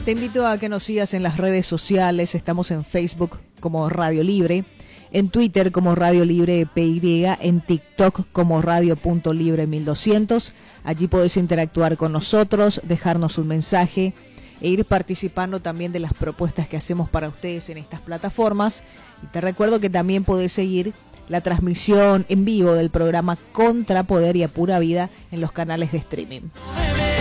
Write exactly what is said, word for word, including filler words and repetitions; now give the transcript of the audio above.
Te invito a que nos sigas en las redes sociales. Estamos en Facebook como Radio Libre, en Twitter como Radio Libre P Y, en TikTok como Radio.Libre mil doscientos. Allí podés interactuar con nosotros, dejarnos un mensaje e ir participando también de las propuestas que hacemos para ustedes en estas plataformas. Y te recuerdo que también podés seguir la transmisión en vivo del programa Contra Poder y a Pura Vida en los canales de streaming.